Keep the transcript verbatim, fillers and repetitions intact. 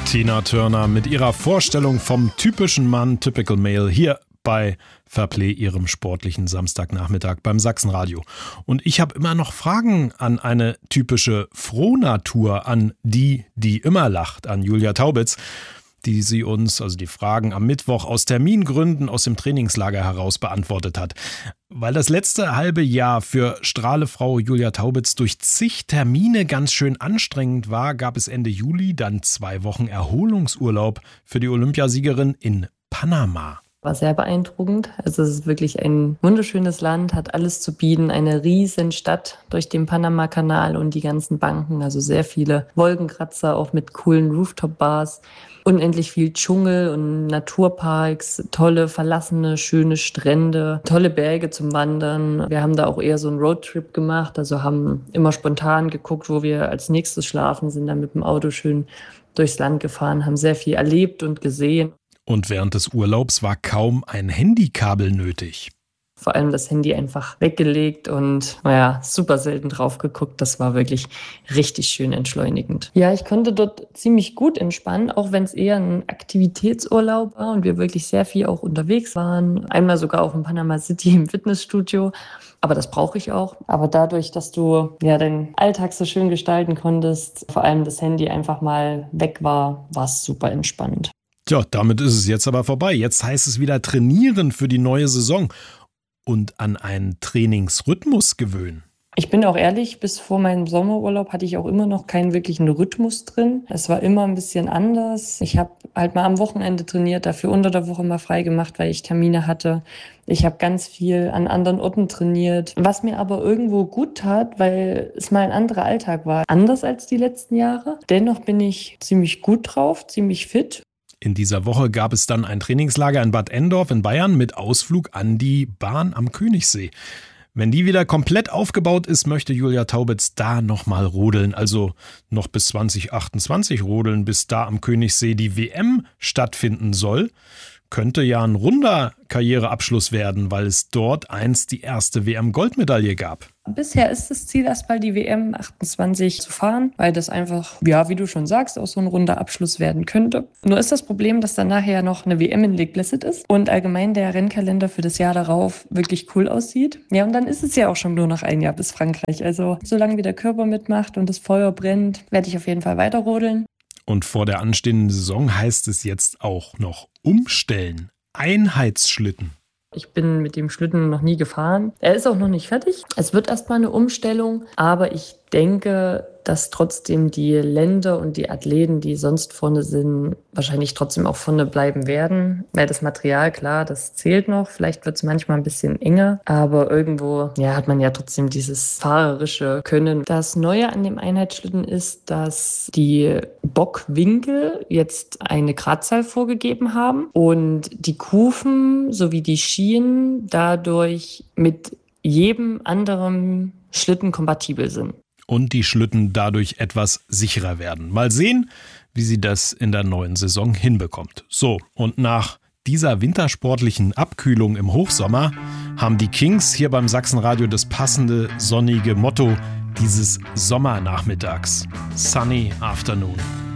Tina Turner mit ihrer Vorstellung vom typischen Mann, Typical Male, hier bei Fairplay, ihrem sportlichen Samstagnachmittag beim Sachsenradio. Und ich habe immer noch Fragen an eine typische Frohnatur, an die, die immer lacht, an Julia Taubitz, die sie uns, also die Fragen am Mittwoch aus Termingründen aus dem Trainingslager heraus beantwortet hat. Weil das letzte halbe Jahr für Strahlefrau Julia Taubitz durch zig Termine ganz schön anstrengend war, gab es Ende Juli dann zwei Wochen Erholungsurlaub für die Olympiasiegerin in Panama. War sehr beeindruckend. Also es ist wirklich ein wunderschönes Land, hat alles zu bieten, eine riesen Stadt durch den Panama-Kanal und die ganzen Banken, also sehr viele Wolkenkratzer, auch mit coolen Rooftop-Bars, unendlich viel Dschungel und Naturparks, tolle, verlassene, schöne Strände, tolle Berge zum Wandern. Wir haben da auch eher so einen Roadtrip gemacht, also haben immer spontan geguckt, wo wir als nächstes schlafen, sind dann mit dem Auto schön durchs Land gefahren, haben sehr viel erlebt und gesehen. Und während des Urlaubs war kaum ein Handykabel nötig. Vor allem das Handy einfach weggelegt und naja, super selten drauf geguckt. Das war wirklich richtig schön entschleunigend. Ja, ich konnte dort ziemlich gut entspannen, auch wenn es eher ein Aktivitätsurlaub war und wir wirklich sehr viel auch unterwegs waren. Einmal sogar auch in Panama City im Fitnessstudio. Aber das brauche ich auch. Aber dadurch, dass du ja deinen Alltag so schön gestalten konntest, vor allem das Handy einfach mal weg war, war es super entspannend. Tja, damit ist es jetzt aber vorbei. Jetzt heißt es wieder trainieren für die neue Saison und an einen Trainingsrhythmus gewöhnen. Ich bin auch ehrlich, bis vor meinem Sommerurlaub hatte ich auch immer noch keinen wirklichen Rhythmus drin. Es war immer ein bisschen anders. Ich habe halt mal am Wochenende trainiert, dafür unter der Woche mal frei gemacht, weil ich Termine hatte. Ich habe ganz viel an anderen Orten trainiert, was mir aber irgendwo gut tat, weil es mal ein anderer Alltag war. Anders als die letzten Jahre. Dennoch bin ich ziemlich gut drauf, ziemlich fit. In dieser Woche gab es dann ein Trainingslager in Bad Endorf in Bayern mit Ausflug an die Bahn am Königssee. Wenn die wieder komplett aufgebaut ist, möchte Julia Taubitz da nochmal rodeln. Also noch bis zwanzig achtundzwanzig rodeln, bis da am Königssee die W M stattfinden soll. Könnte ja ein runder Karriereabschluss werden, weil es dort einst die erste W M-Goldmedaille gab. Bisher ist das Ziel, erstmal die W M achtundzwanzig zu fahren, weil das einfach, ja, wie du schon sagst, auch so ein runder Abschluss werden könnte. Nur ist das Problem, dass dann nachher noch eine W M in Lake Placid ist und allgemein der Rennkalender für das Jahr darauf wirklich cool aussieht. Ja, und dann ist es ja auch schon nur noch ein Jahr bis Frankreich. Also solange wie der Körper mitmacht und das Feuer brennt, werde ich auf jeden Fall weiter rodeln. Und vor der anstehenden Saison heißt es jetzt auch noch umstellen. Einheitsschlitten. Ich bin mit dem Schlitten noch nie gefahren. Er ist auch noch nicht fertig. Es wird erstmal eine Umstellung, aber ich denke, dass trotzdem die Länder und die Athleten, die sonst vorne sind, wahrscheinlich trotzdem auch vorne bleiben werden. Weil das Material, klar, das zählt noch. Vielleicht wird es manchmal ein bisschen enger, aber irgendwo ja, hat man ja trotzdem dieses fahrerische Können. Das Neue an dem Einheitsschlitten ist, dass die Bockwinkel jetzt eine Gradzahl vorgegeben haben und die Kufen sowie die Schienen dadurch mit jedem anderen Schlitten kompatibel sind. Und die Schlitten dadurch etwas sicherer werden. Mal sehen, wie sie das in der neuen Saison hinbekommt. So, und nach dieser wintersportlichen Abkühlung im Hochsommer haben die Kings hier beim Sachsenradio das passende sonnige Motto dieses Sommernachmittags. Sunny Afternoon.